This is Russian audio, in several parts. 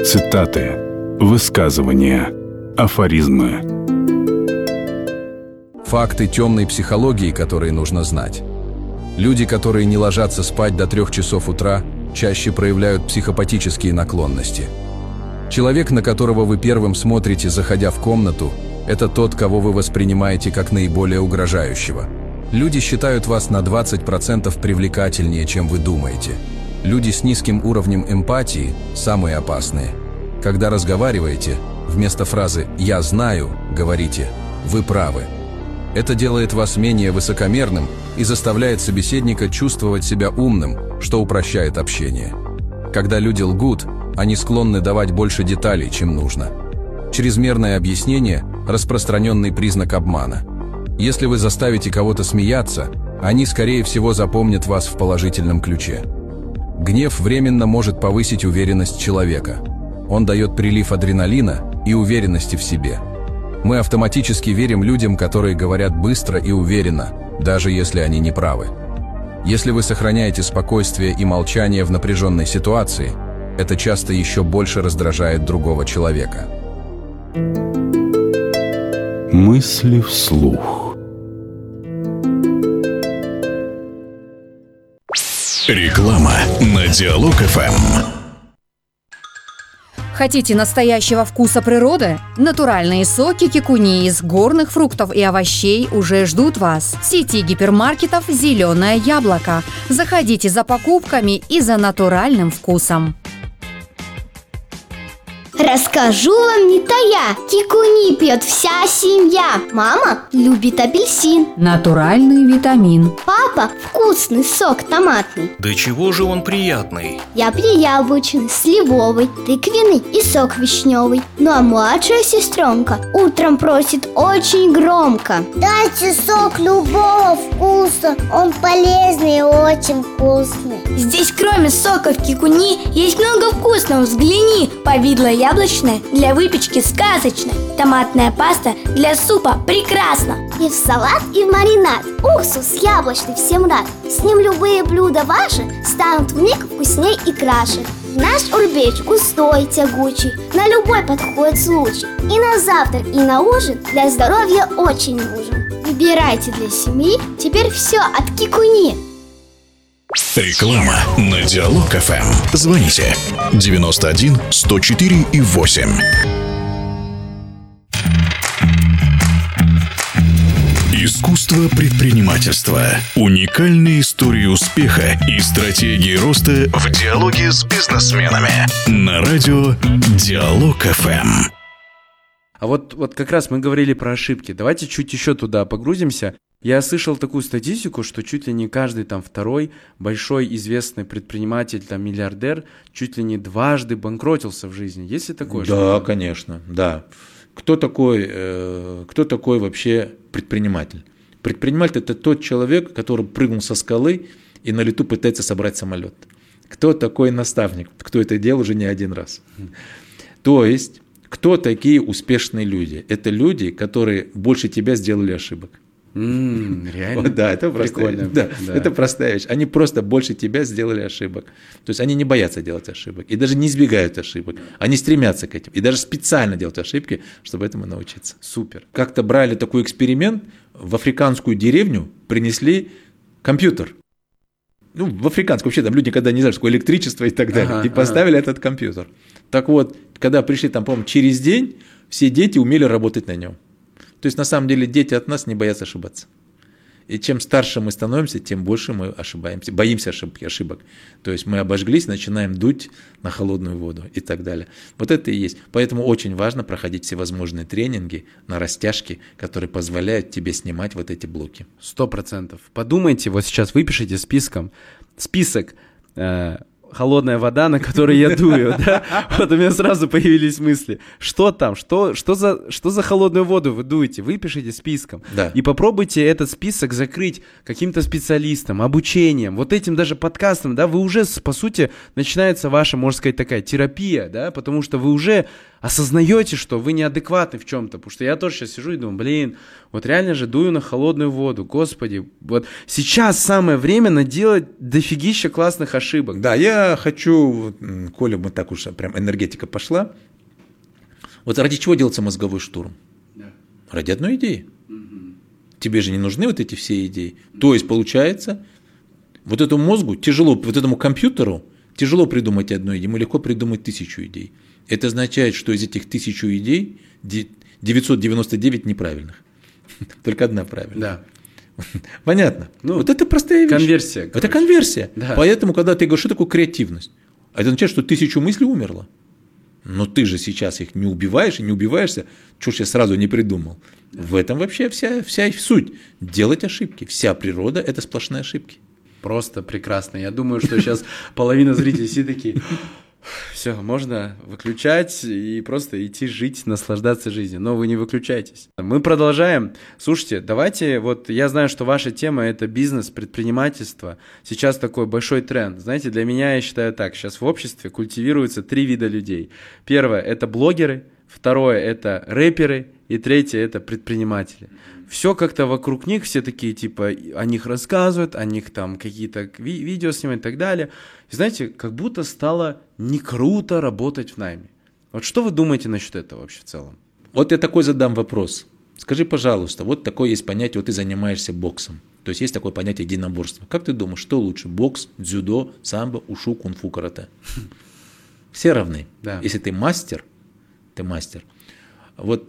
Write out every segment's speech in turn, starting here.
Цитаты, высказывания, афоризмы. Факты темной психологии, которые нужно знать. Люди, которые не ложатся спать до 3 часов утра, чаще проявляют психопатические наклонности. Человек, на которого вы первым смотрите, заходя в комнату, это тот, кого вы воспринимаете как наиболее угрожающего. Люди считают вас на 20% привлекательнее, чем вы думаете. Люди с низким уровнем эмпатии – самые опасные. Когда разговариваете, вместо фразы «я знаю» говорите «вы правы». Это делает вас менее высокомерным и заставляет собеседника чувствовать себя умным, что упрощает общение. Когда люди лгут, они склонны давать больше деталей, чем нужно. Чрезмерное объяснение – распространенный признак обмана. Если вы заставите кого-то смеяться, они, скорее всего, запомнят вас в положительном ключе. Гнев временно может повысить уверенность человека. Он дает прилив адреналина и уверенности в себе. Мы автоматически верим людям, которые говорят быстро и уверенно, даже если они не правы. Если вы сохраняете спокойствие и молчание в напряженной ситуации, это часто еще больше раздражает другого человека. Мысли вслух. Реклама на Диалог ФМ. Хотите настоящего вкуса природы? Натуральные соки кикуни из горных фруктов и овощей уже ждут вас. В сети гипермаркетов «Зеленое яблоко». Заходите за покупками и за натуральным вкусом. Расскажу вам не тая, кикуни пьет вся семья. Мама любит апельсин, Натуральный витамин. папа вкусный сок томатный. Да чего же он приятный? Я пью яблочный, сливовый, тыквенный и сок вишневый. Ну а младшая сестренка утром просит очень громко: дайте сок любого вкуса, он полезный и очень вкусный. Здесь кроме соков кикуни есть много вкусного. Взгляни, повидло яблочное для выпечки сказочное, томатная паста для супа прекрасно. И в салат, и в маринад. Уксус яблочный всем рад. С ним любые блюда ваши станут вмиг вкусней и краше. Наш урбеч густой, тягучий, на любой подходит случай. И на завтрак, и на ужин для здоровья очень нужен. Выбирайте для семьи теперь все от кикуни. Реклама на Диалог ФМ. Звоните 91 104 и 8. Искусство предпринимательства. Уникальные истории успеха и стратегии роста в диалоге с бизнесменами. На радио Диалог ФМ. А вот как раз мы говорили про ошибки. Давайте чуть еще туда погрузимся. Я слышал такую статистику, что чуть ли не каждый там второй большой известный предприниматель, там миллиардер, чуть ли не дважды банкротился в жизни. Есть ли такое? Да, конечно, да. Кто такой вообще предприниматель? Предприниматель – это тот человек, который прыгнул со скалы и на лету пытается собрать самолет. Кто такой наставник? Кто это делал уже не один раз. То есть, кто такие успешные люди? Это люди, которые больше тебя сделали ошибок. Реально? Да, это прикольно. Да, это простая вещь. Они просто больше тебя сделали ошибок. То есть они не боятся делать ошибок и даже не избегают ошибок. Они стремятся к этим и даже специально делают ошибки, чтобы этому научиться. Супер. Как-то брали такой эксперимент, в африканскую деревню принесли компьютер. Ну, в африканскую вообще там люди никогда не знают, что такое электричество и так далее. И поставили этот компьютер. Так вот, когда пришли там, по-моему, через день, все дети умели работать на нем. То есть, на самом деле, дети от нас не боятся ошибаться. И чем старше мы становимся, тем больше мы ошибаемся, боимся ошибок. То есть, мы обожглись, начинаем дуть на холодную воду и так далее. Вот это и есть. Поэтому очень важно проходить всевозможные тренинги на растяжки, которые позволяют тебе снимать вот эти блоки. 100%. Подумайте, вот сейчас выпишите список холодная вода, на которой я дую, да? Вот у меня сразу появились мысли. Что там? Что за холодную воду вы дуете? Выпишите списком. Да. И попробуйте этот список закрыть каким-то специалистом, обучением, вот этим даже подкастом, да? Вы уже, по сути, начинается ваша, можно сказать, такая терапия, да? Потому что вы уже осознаете, что вы неадекватны в чем-то. Потому что я тоже сейчас сижу и думаю, вот реально же дую на холодную воду. Господи, вот сейчас самое время наделать дофигища классных ошибок. Да, я я хочу, Коля, мы так уж прям энергетика пошла. Вот ради чего делается мозговой штурм? Да. Ради одной идеи. Тебе же не нужны вот эти все идеи. То есть, получается, вот этому мозгу тяжело, вот этому компьютеру тяжело придумать одну идею, ему легко придумать 1000 идей. Это означает, что из этих 1000 идей 999 неправильных. Только одна правильная. Да. Понятно. Ну, вот это простая вещь. Конверсия. Это конверсия. Да. Поэтому, когда ты говоришь, что такое креативность, это означает, что 1000 мыслей умерло. Но ты же сейчас их не убиваешь и не убиваешься, что ж я сразу не придумал. В этом вообще вся суть. Делать ошибки. Вся природа – это сплошные ошибки. Просто прекрасно. Я думаю, что сейчас половина зрителей все такие... Все, можно выключать и просто идти жить, наслаждаться жизнью. Но вы не выключайтесь. Мы продолжаем. Слушайте, давайте, вот я знаю, что ваша тема – это бизнес, предпринимательство. Сейчас такой большой тренд. Знаете, для меня, я считаю так, сейчас в обществе культивируются 3 вида людей. Первое – это блогеры, второе – это рэперы, и третье – это предприниматели. Все как-то вокруг них, все такие, типа, о них рассказывают, о них там какие-то видео снимают и так далее. И знаете, как будто стало не круто работать в найме. Вот что вы думаете насчет этого вообще в целом? Вот я такой задам вопрос. Скажи, пожалуйста, вот такое есть понятие, вот ты занимаешься боксом. То есть есть такое понятие единоборства. Как ты думаешь, что лучше? Бокс, дзюдо, самбо, ушу, кунг-фу, карате? Все равны. Да. Если ты мастер, ты мастер. Вот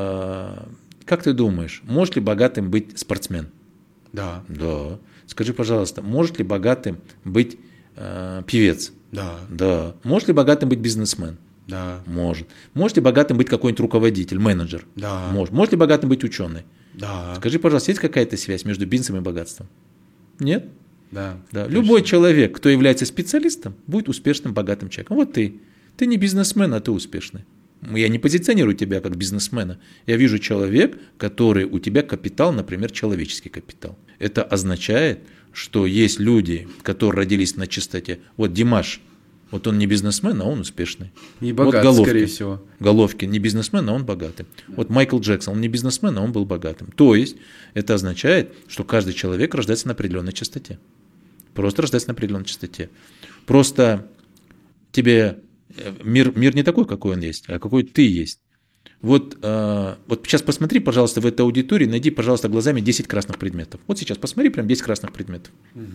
как ты думаешь, может ли богатым быть спортсмен? Да. Да. Скажи, пожалуйста, может ли богатым быть певец? Да. Да. Может ли богатым быть бизнесмен? Да. Может. Может ли богатым быть какой-нибудь руководитель, менеджер? Да. Может. Может ли богатым быть ученый? Да. Скажи, пожалуйста, есть какая-то связь между бизнесом и богатством? Нет? Да. Да. Любой человек, кто является специалистом, будет успешным, богатым человеком. Вот ты. Ты не бизнесмен, а ты успешный. Я не позиционирую тебя как бизнесмена. Я вижу человек, который у тебя капитал, например, человеческий капитал. Это означает, что есть люди, которые родились на чистоте. Вот Димаш, вот он не бизнесмен, а он успешный. И богатый, вот скорее всего. Головкин не бизнесмен, а он богатый. Вот Майкл Джексон, он не бизнесмен, а он был богатым. То есть это означает, что каждый человек рождается на определенной частоте. Просто рождается на определенной частоте. Просто тебе... Мир не такой, какой он есть, а какой ты есть. Вот сейчас посмотри, пожалуйста, в этой аудитории, найди, пожалуйста, глазами 10 красных предметов. Вот сейчас посмотри, прям 10 красных предметов.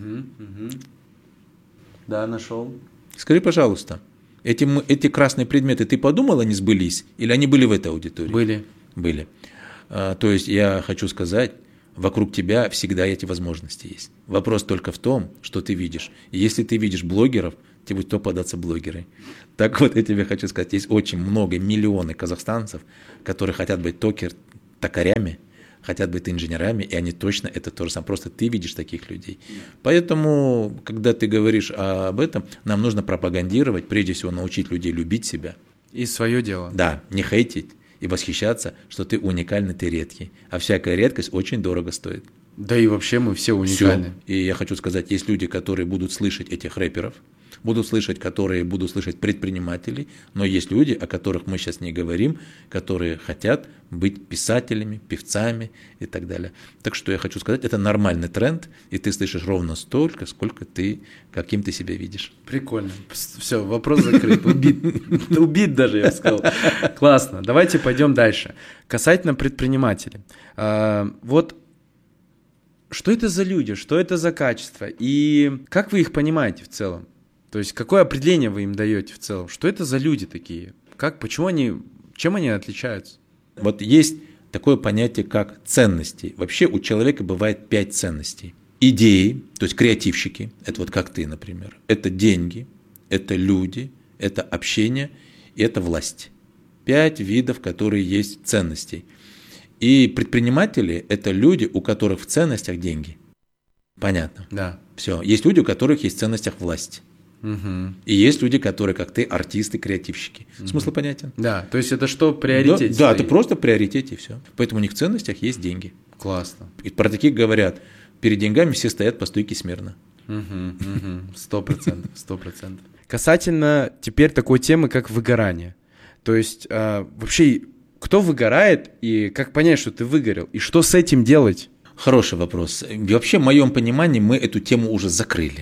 Да, нашел. Скажи, пожалуйста, эти красные предметы, ты подумал, они сбылись, или они были в этой аудитории? Были. То есть я хочу сказать, вокруг тебя всегда эти возможности есть. Вопрос только в том, что ты видишь. И если ты видишь блогеров, тебе будет то податься блогеры. Так вот, я тебе хочу сказать, есть очень много, миллионы казахстанцев, которые хотят быть токарями, хотят быть инженерами, и они точно это то же самое. Просто ты видишь таких людей. Поэтому, когда ты говоришь об этом, нам нужно пропагандировать, прежде всего научить людей любить себя. И свое дело. Да, не хейтить и восхищаться, что ты уникальный, ты редкий. А всякая редкость очень дорого стоит. Да и вообще мы все уникальны. Все. И я хочу сказать, есть люди, которые будут слышать этих рэперов, которые будут слышать предпринимателей, но есть люди, о которых мы сейчас не говорим, которые хотят быть писателями, певцами и так далее. Так что я хочу сказать, это нормальный тренд, и ты слышишь ровно столько, сколько каким ты себя видишь. Прикольно. Все, вопрос закрыт. Убит даже, я бы сказал. Классно. Давайте пойдем дальше. Касательно предпринимателей. Вот что это за люди, что это за качества, и как вы их понимаете в целом? То есть, какое определение вы им даете в целом? Что это за люди такие? Чем они отличаются? Вот есть такое понятие, как ценности. Вообще у человека бывает 5 ценностей. Идеи, то есть креативщики, это вот как ты, например. Это деньги, это люди, это общение и это власть. 5 видов, которые есть ценностей. И предприниматели – это люди, у которых в ценностях деньги. Понятно? Да. Все. Есть люди, у которых есть в ценностях власть. Угу. И есть люди, которые, как ты, артисты, креативщики. Смысл понятен? Да, то есть это что, приоритет? Да, это просто приоритет и все. Поэтому у них в ценностях есть деньги. Классно. И про таких говорят, перед деньгами все стоят по стойке смирно. 100%. Касательно теперь такой темы, как выгорание. То есть вообще, кто выгорает и как понять, что ты выгорел? И что с этим делать? Хороший вопрос. И вообще, в моем понимании, мы эту тему уже закрыли.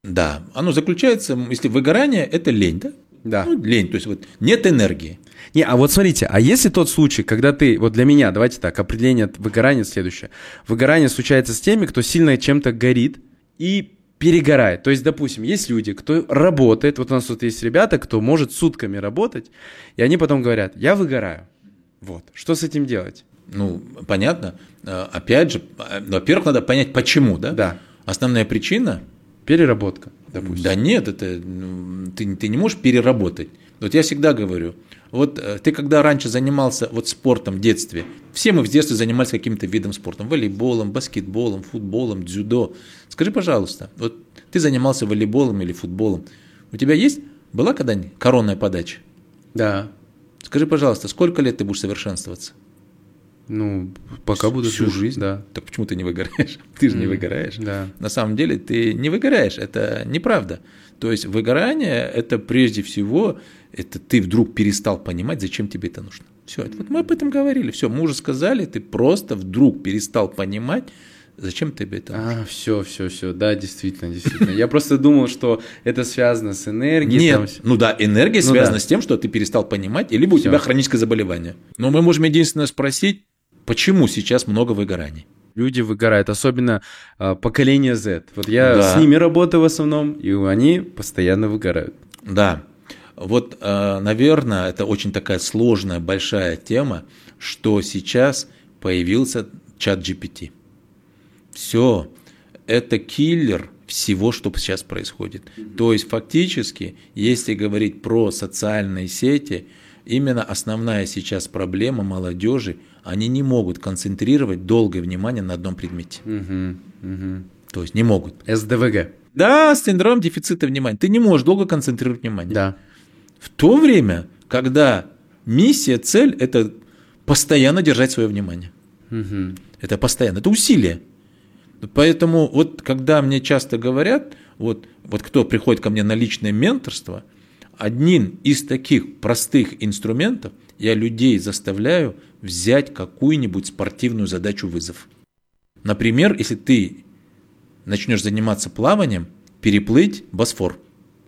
Да, оно заключается, если выгорание – это лень, да? Да. Ну, лень, то есть вот нет энергии. Не, а вот смотрите, а если тот случай, когда ты, вот для меня, давайте так, определение выгорания следующее. Выгорание случается с теми, кто сильно чем-то горит и перегорает. То есть, допустим, есть люди, кто работает, вот у нас тут есть ребята, кто может сутками работать, и они потом говорят, я выгораю. Вот, что с этим делать? Ну, понятно. Опять же, во-первых, надо понять, почему, да? Да. Основная причина – переработка, допустим. Да нет, это ты не можешь переработать. Вот я всегда говорю, вот ты когда раньше занимался вот спортом в детстве, все мы в детстве занимались каким-то видом спорта, волейболом, баскетболом, футболом, дзюдо. Скажи, пожалуйста, вот ты занимался волейболом или футболом, у тебя была когда-нибудь коронная подача? Да. Скажи, пожалуйста, сколько лет ты будешь совершенствоваться? Ну, пока буду всю жизнь. Да. Так почему ты не выгораешь? Ты же не выгораешь. Да. На самом деле ты не выгораешь, это неправда. То есть выгорание – это прежде всего, это ты вдруг перестал понимать, зачем тебе это нужно. Все, вот мы об этом говорили, все, мы уже сказали, ты просто вдруг перестал понимать, зачем тебе это нужно. Все, да, действительно. Я просто думал, что это связано с энергией. Нет, энергия связана с тем, что ты перестал понимать, либо у тебя хроническое заболевание. Но мы можем единственное спросить, почему сейчас много выгораний? Люди выгорают, особенно поколение Z. Вот я с ними работаю в основном, и они постоянно выгорают. Да. Вот, наверное, это очень такая сложная, большая тема, что сейчас появился чат GPT. Все, это киллер всего, что сейчас происходит. То есть, фактически, если говорить про социальные сети, именно основная сейчас проблема молодежи, они не могут концентрировать долгое внимание на одном предмете. То есть не могут. СДВГ. Да, синдром дефицита внимания. Ты не можешь долго концентрировать внимание. Да. В то время, когда миссия, цель – это постоянно держать свое внимание. Это постоянно, это усилие. Поэтому вот когда мне часто говорят, вот кто приходит ко мне на личное менторство, одним из таких простых инструментов я людей заставляю взять какую-нибудь спортивную задачу-вызов. Например, если ты начнешь заниматься плаванием, переплыть Босфор.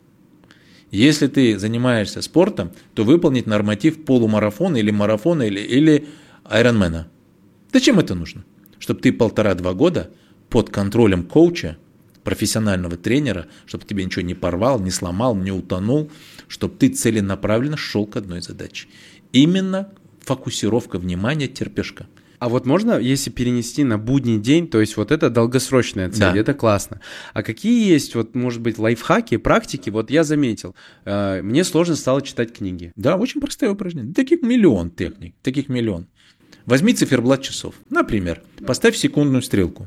Если ты занимаешься спортом, то выполнить норматив полумарафона или марафона или айронмена. Зачем это нужно? Чтобы ты 1,5-2 года под контролем коуча, профессионального тренера, чтобы тебе ничего не порвал, не сломал, не утонул, чтобы ты целенаправленно шел к одной задаче. Именно фокусировка внимания, терпешка. А вот можно, если перенести на будний день, то есть вот это долгосрочная цель, Да. это классно. А какие есть, вот, может быть, лайфхаки, практики? Вот я заметил, мне сложно стало читать книги. Да, очень простое упражнение. Таких миллион техник, таких миллион. Возьми циферблат часов. Например, поставь секундную стрелку.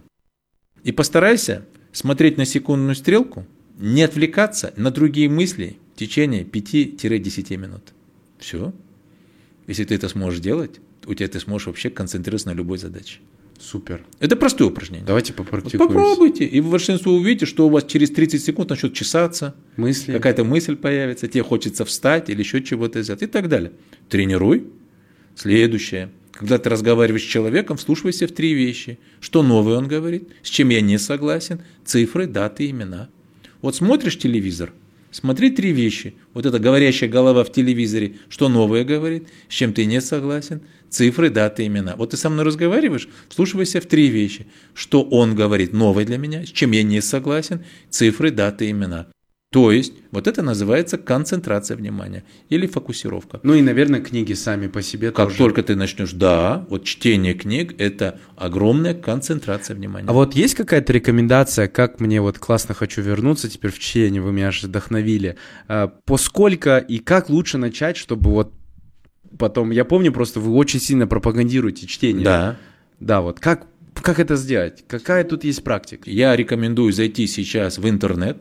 И постарайся смотреть на секундную стрелку, не отвлекаться на другие мысли в течение 5-10 минут. Все. Если ты это сможешь делать, у тебя ты сможешь вообще концентрироваться на любой задаче. Супер. Это простое упражнение. Давайте попрактикуем. Попробуйте, и вы большинство увидите, что у вас через 30 секунд начнет чесаться, мысли. какая-то мысль появится, тебе хочется встать или еще чего-то сделать и так далее. Тренируй. Следующее. Когда ты разговариваешь с человеком, вслушивайся в 3 вещи. Что новое он говорит, с чем я не согласен, цифры, даты, имена. Вот смотришь телевизор, смотри 3 вещи. Вот эта говорящая голова в телевизоре, что новое говорит, с чем ты не согласен, цифры, даты, имена. Вот ты со мной разговариваешь, вслушивайся в 3 вещи. Что он говорит новое для меня, с чем я не согласен, цифры, даты, имена. То есть, вот это называется концентрация внимания или фокусировка. Ну и, наверное, книги сами по себе Как тоже. только ты начнешь, да, вот чтение книг – это огромная концентрация внимания. А вот есть какая-то рекомендация, как мне вот классно хочу вернуться теперь в чтение, вы меня аж вдохновили, поскольку и как лучше начать, чтобы вот потом, я помню просто, вы очень сильно пропагандируете чтение. Да. Да, вот как это сделать? Какая тут есть практика? Я рекомендую зайти сейчас в интернет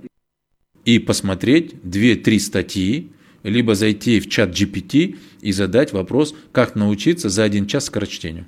и посмотреть 2-3 статьи, либо зайти в чат GPT и задать вопрос, как научиться за 1 час скорочтению.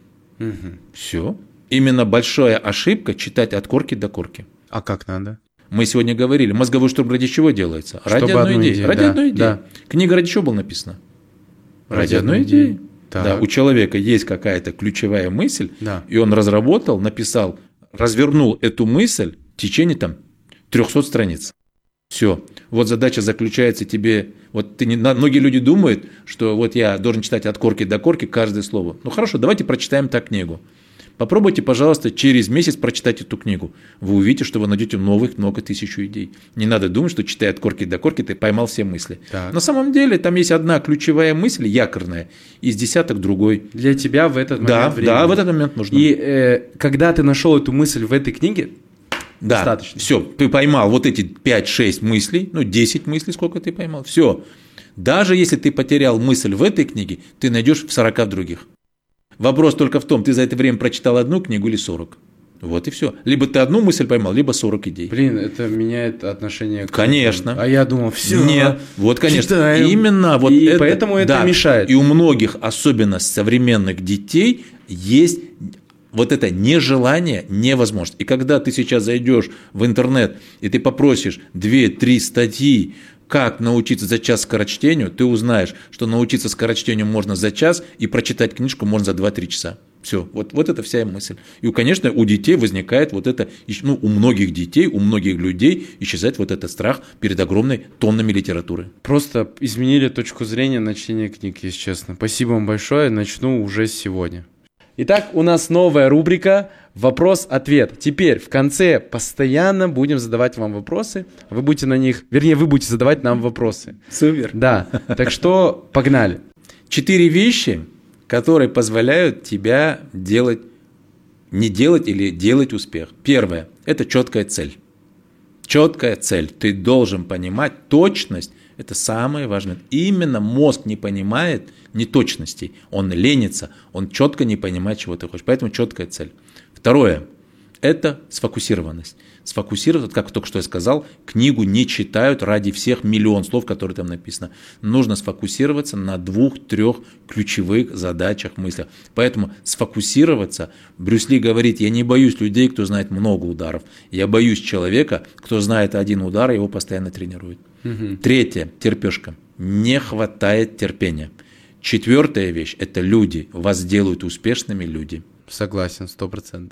Все. Именно большая ошибка читать от корки до корки. А как надо? Мы сегодня говорили, мозговой штурм ради чего делается? Ради Чтобы одной идеи. Ради да, одной идеи. Да. Книга ради чего была написана? Ради одной идеи. Так. Да, у человека есть какая-то ключевая мысль, Да. и он разработал, написал, развернул эту мысль в течение 300 страниц. Все. Вот задача заключается тебе... Вот многие люди думают, что вот я должен читать от корки до корки каждое слово. Ну хорошо, давайте прочитаем так книгу. Попробуйте, пожалуйста, через месяц прочитать эту книгу. Вы увидите, что вы найдете новых много тысяч идей. Не надо думать, что читая от корки до корки, ты поймал все мысли. Так. На самом деле, там есть одна ключевая мысль, якорная, из десяток другой. Для тебя в этот момент времени. Да, в этот момент нужно. И когда ты нашел эту мысль в этой книге, да, достаточно. Все, ты поймал вот эти 5-6 мыслей, 10 мыслей, сколько ты поймал, все. Даже если ты потерял мысль в этой книге, ты найдешь в 40 других. Вопрос только в том, ты за это время прочитал одну книгу или 40. Вот и все. Либо ты одну мысль поймал, либо 40 идей. Блин, это меняет отношение к... Конечно. А я думал, все. Нет, вот, конечно. Читаем. Именно вот и это. Поэтому это мешает. И у многих, особенно современных детей, есть вот это нежелание, невозможность. И когда ты сейчас зайдешь в интернет, и ты попросишь 2-3 статьи, как научиться за час скорочтению, ты узнаешь, что научиться скорочтению можно за час, и прочитать книжку можно за 2-3 часа. Все, вот это вся мысль. И, конечно, у детей возникает вот это, у многих детей, у многих людей исчезает вот этот страх перед огромной тоннами литературы. Просто изменили точку зрения на чтение книг, если честно. Спасибо вам большое, начну уже сегодня. Итак, у нас новая рубрика «Вопрос-ответ». Теперь в конце постоянно будем задавать вам вопросы. Вы будете на них, вернее, вы будете задавать нам вопросы. Супер. Да, так что погнали. 4 вещи, которые позволяют тебя не делать или делать успех. Первое – это четкая цель. Четкая цель. Ты должен понимать точность. Это самое важное. Именно мозг не понимает неточностей. Он ленится, он четко не понимает, чего ты хочешь. Поэтому четкая цель. Второе – это сфокусированность. Сфокусироваться, как только что я сказал, книгу не читают ради всех миллион слов, которые там написано. Нужно сфокусироваться на 2-3 ключевых задачах, мыслях. Поэтому сфокусироваться, Брюс Ли говорит, я не боюсь людей, кто знает много ударов. Я боюсь человека, кто знает один удар, и его постоянно тренирует. Третье – терпешка. Не хватает терпения. Четвертая вещь – это люди. Вас делают успешными люди. Согласен, 100%.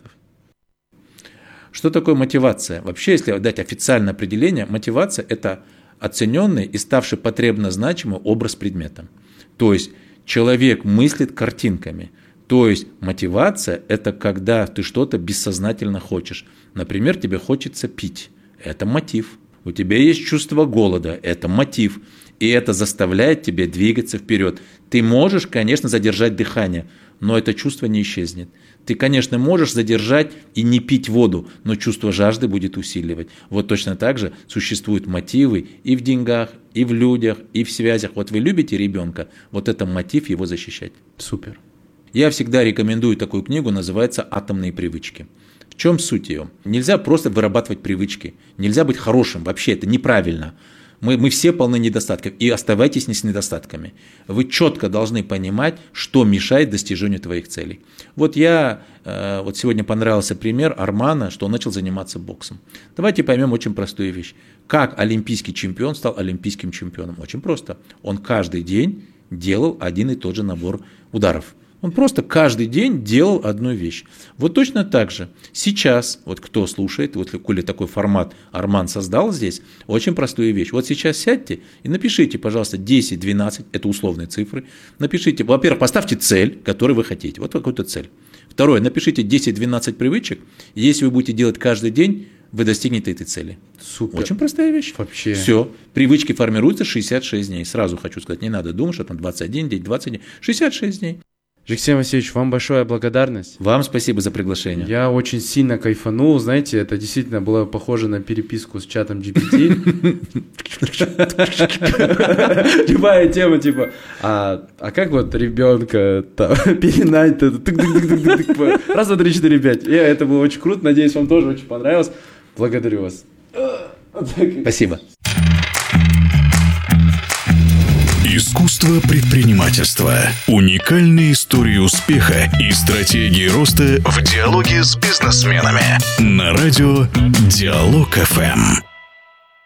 Что такое мотивация? Вообще, если дать официальное определение, мотивация – это оцененный и ставший потребно значимый образ предмета. То есть, человек мыслит картинками. То есть, мотивация – это когда ты что-то бессознательно хочешь. Например, тебе хочется пить. Это мотив. У тебя есть чувство голода. Это мотив. И это заставляет тебя двигаться вперед. Ты можешь, конечно, задержать дыхание, но это чувство не исчезнет. Ты, конечно, можешь задержать и не пить воду, но чувство жажды будет усиливать. Вот точно так же существуют мотивы и в деньгах, и в людях, и в связях. Вот вы любите ребенка, вот это мотив его защищать. Супер. Я всегда рекомендую такую книгу, называется «Атомные привычки». В чем суть ее? Нельзя просто вырабатывать привычки, нельзя быть хорошим, вообще это неправильно. Мы все полны недостатков, и оставайтесь не с недостатками. Вы четко должны понимать, что мешает достижению твоих целей. Вот сегодня понравился пример Армана, что он начал заниматься боксом. Давайте поймем очень простую вещь. Как олимпийский чемпион стал олимпийским чемпионом? Очень просто. Он каждый день делал один и тот же набор ударов. Он просто каждый день делал одну вещь. Вот точно так же сейчас, вот кто слушает, вот коли такой формат Арман создал здесь, очень простую вещь. Вот сейчас сядьте и напишите, пожалуйста, 10-12, это условные цифры. Напишите, во-первых, поставьте цель, которую вы хотите, вот какую-то цель. Второе, напишите 10-12 привычек, и если вы будете делать каждый день, вы достигнете этой цели. Супер. Очень простая вещь. Вообще. Все. Привычки формируются 66 дней. Сразу хочу сказать, не надо думать, что там 21 день, 20 дней. 66 дней. Алексей Васильевич, вам большая благодарность. Вам спасибо за приглашение. Я очень сильно кайфанул, знаете, это действительно было похоже на переписку с чатом GPT. Любая тема, типа, а как вот ребенка перенать? Раз, два, три, четыре, пять. Это было очень круто, надеюсь, вам тоже очень понравилось. Благодарю вас. Спасибо. Искусство предпринимательства. Уникальные истории успеха и стратегии роста в диалоге с бизнесменами. На радио Диалог ФМ.